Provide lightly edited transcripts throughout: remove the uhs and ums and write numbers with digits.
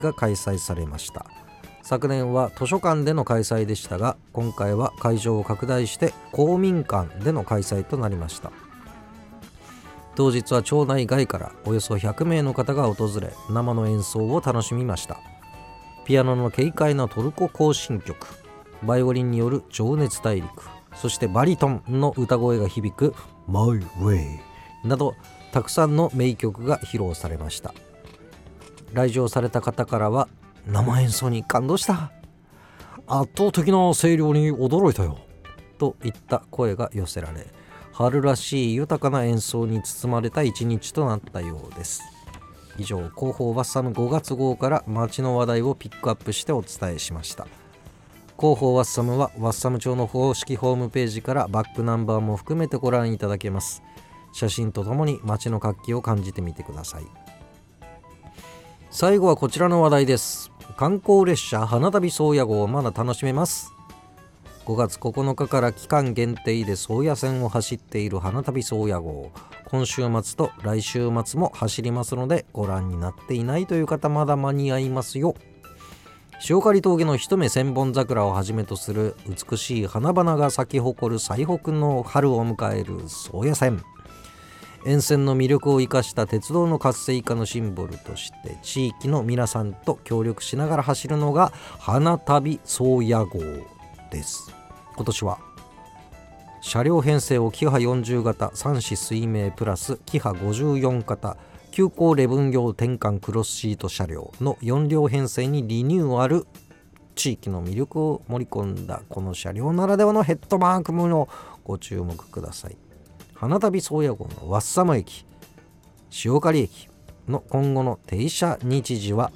が開催されました。昨年は図書館での開催でしたが、今回は会場を拡大して公民館での開催となりました。当日は町内外からおよそ100名の方が訪れ、生の演奏を楽しみました。ピアノの軽快なトルコ行進曲、バイオリンによる情熱大陸、そしてバリトンの歌声が響く My Way など、たくさんの名曲が披露されました。来場された方からは、生演奏に感動した、圧倒的な声量に驚いたよといった声が寄せられ、春らしい豊かな演奏に包まれた一日となったようです。以上、広報ワッサム5月号から街の話題をピックアップしてお伝えしました。広報ワッサムはワッサム町の公式ホームページからバックナンバーも含めてご覧いただけます。写真とともに街の活気を感じてみてください。最後はこちらの話題です。観光列車花旅宗谷号まだ楽しめます。5月9日から期間限定で宗谷線を走っている花旅宗谷号、今週末と来週末も走りますので、ご覧になっていないという方まだ間に合いますよ。塩刈峠の一目千本桜をはじめとする美しい花々が咲き誇る最北の春を迎える宗谷線、沿線の魅力を生かした鉄道の活性化のシンボルとして地域の皆さんと協力しながら走るのが花旅宗谷号です。今年は車両編成をキハ40型3子水明プラスキハ54型急行レブン用転換クロスシート車両の4両編成にリニューアル。地域の魅力を盛り込んだこの車両ならではのヘッドマークもご注目ください。花旅宗谷号のワッサム駅、塩刈駅の今後の停車日時は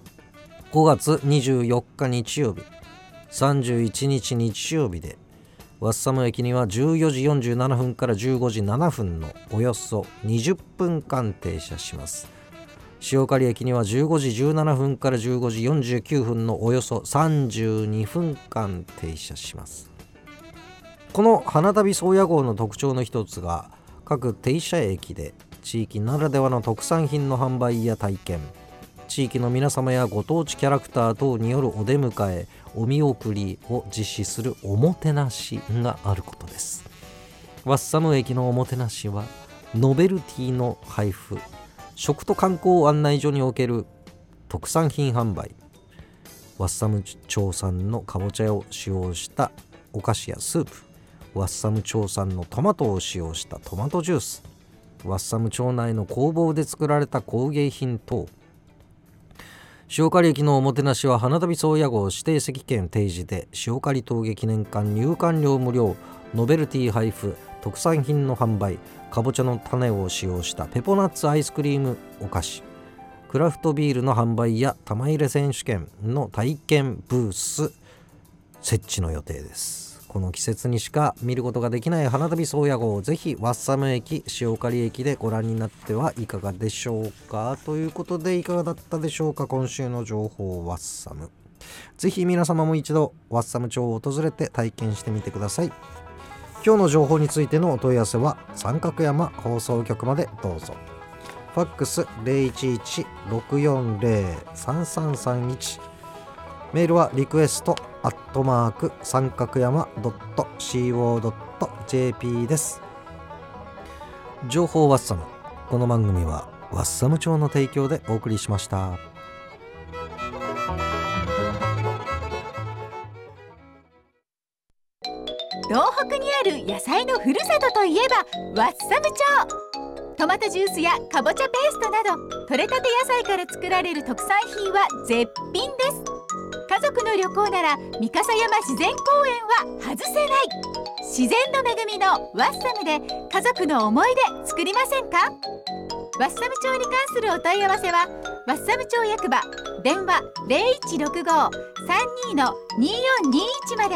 5月24日日曜日、31日日曜日で、ワッサム駅には14時47分から15時7分のおよそ20分間停車します。塩刈駅には15時17分から15時49分のおよそ32分間停車します。この花旅宗谷号の特徴の一つが、各停車駅で地域ならではの特産品の販売や体験、地域の皆様やご当地キャラクター等によるお出迎え、お見送りを実施するおもてなしがあることです。ワッサム駅のおもてなしは、ノベルティの配布、食と観光案内所における特産品販売、ワッサム町産のかぼちゃを使用したお菓子やスープ、ワッサム町産のトマトを使用したトマトジュース、ワッサム町内の工房で作られた工芸品等。塩刈駅のおもてなしは花旅宗谷号指定席券提示で、塩刈峠記念館入館料無料、ノベルティ配布、特産品の販売、かぼちゃの種を使用したペポナッツアイスクリームお菓子、クラフトビールの販売や玉入れ選手権の体験ブース設置の予定です。この季節にしか見ることができない花旅宗谷号をぜひワッサム駅、塩刈駅でご覧になってはいかがでしょうか。ということで、いかがだったでしょうか。今週の情報ワッサム、ぜひ皆様も一度ワッサム町を訪れて体験してみてください。今日の情報についてのお問い合わせは三角山放送局までどうぞ。ファックス 011-640-3331、メールはリクエスト三角山 .co.jp です。情報ワッサム、この番組はワッサム町の提供でお送りしました。 東北にある野菜のふるさとといえばワッサム町。トマトジュースやかぼちゃペーストなど、採れたて野菜から作られる特産品は絶品です。家族の旅行なら三笠山自然公園は外せない。自然の恵みのワッサムで家族の思い出作りませんか。ワッサム町に関するお問い合わせはワッサム町役場電話 0165-32-2421 まで。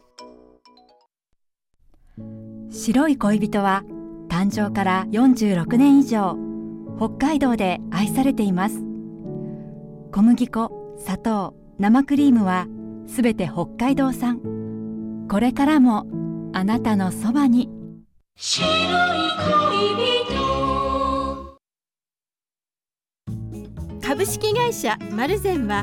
白い恋人は誕生から46年以上北海道で愛されています。小麦粉、砂糖、生クリームはすべて北海道産。これからもあなたのそばに。 白い恋人。 株株式会社マルゼンは